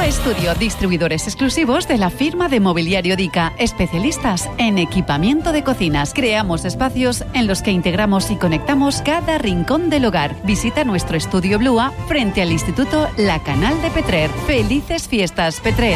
Estudio, distribuidores exclusivos de la firma de mobiliario Dica, especialistas en equipamiento de cocinas. Creamos espacios en los que integramos y conectamos cada rincón del hogar. Visita nuestro estudio Blua frente al Instituto La Canal de Petrer. Felices fiestas, Petrer.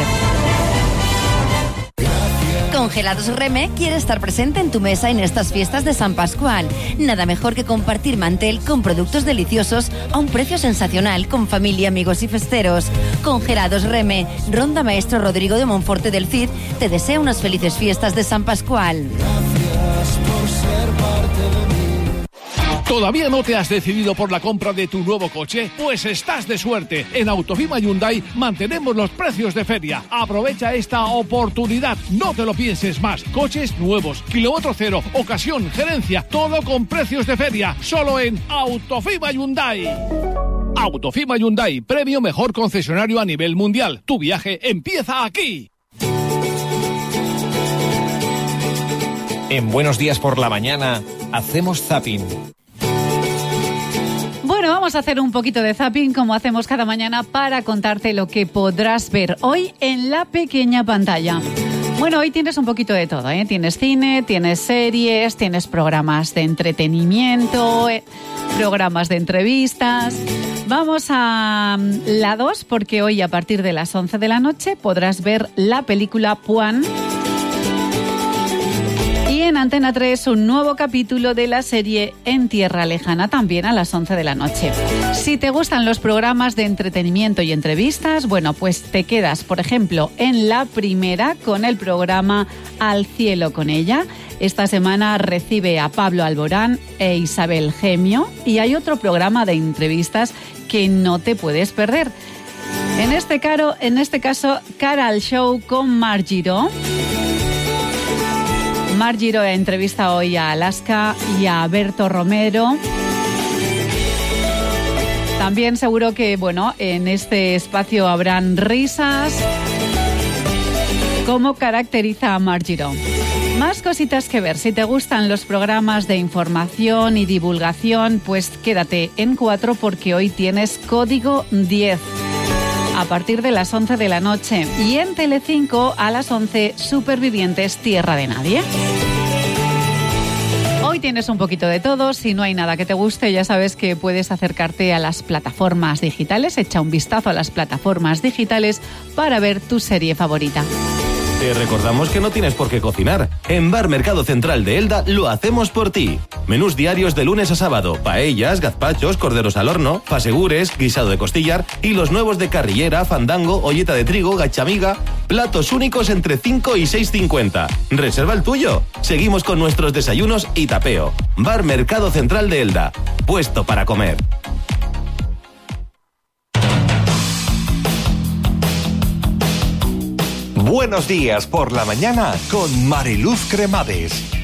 Congelados Reme quiere estar presente en tu mesa en estas fiestas de San Pascual. Nada mejor que compartir mantel con productos deliciosos a un precio sensacional con familia, amigos y festeros. Congelados Reme, Ronda Maestro Rodrigo de Monforte del Cid, te desea unas felices fiestas de San Pascual. Gracias por ser parte de mí. ¿Todavía no te has decidido por la compra de tu nuevo coche? Pues estás de suerte. En Autofima Hyundai mantenemos los precios de feria. Aprovecha esta oportunidad. No te lo pienses más. Coches nuevos, kilómetro cero, ocasión, gerencia, todo con precios de feria. Solo en Autofima Hyundai. Autofima Hyundai, premio mejor concesionario a nivel mundial. Tu viaje empieza aquí. En Buenos Días por la Mañana, hacemos zapping. Bueno, vamos a hacer un poquito de zapping como hacemos cada mañana para contarte lo que podrás ver hoy en la pequeña pantalla. Bueno, hoy tienes un poquito de todo, ¿eh? Tienes cine, tienes series, tienes programas de entretenimiento, programas de entrevistas. Vamos a la 2 porque hoy a partir de las 11 de la noche podrás ver la película Puan. Y en Antena 3 un nuevo capítulo de la serie En Tierra Lejana, también a las 11 de la noche. Si te gustan los programas de entretenimiento y entrevistas, bueno, pues te quedas, por ejemplo, en la primera con el programa Al Cielo con ella. Esta semana recibe a Pablo Alborán e Isabel Gemio y hay otro programa de entrevistas que no te puedes perder. En este caso, Cara al Show con Mar Giró. Mar Giró entrevista hoy a Alaska y a Berto Romero. También seguro que, bueno, en este espacio habrán risas. ¿Cómo caracteriza a Mar Giró? Más cositas que ver. Si te gustan los programas de información y divulgación, pues quédate en 4 porque hoy tienes Código 10. A partir de las 11 de la noche. Y en Telecinco a las 11, Supervivientes Tierra de Nadie. Hoy tienes un poquito de todo. Si no hay nada que te guste, ya sabes que puedes acercarte a las plataformas digitales. Echa un vistazo a las plataformas digitales para ver tu serie favorita. Te recordamos que no tienes por qué cocinar. En Bar Mercado Central de Elda lo hacemos por ti. Menús diarios de lunes a sábado. Paellas, gazpachos, corderos al horno, fasegures, guisado de costillar y los nuevos de carrillera, fandango, olleta de trigo, gachamiga. Platos únicos entre 5 y 6,50. Reserva el tuyo. Seguimos con nuestros desayunos y tapeo. Bar Mercado Central de Elda. Puesto para comer. Buenos días por la mañana con Mariluz Cremades.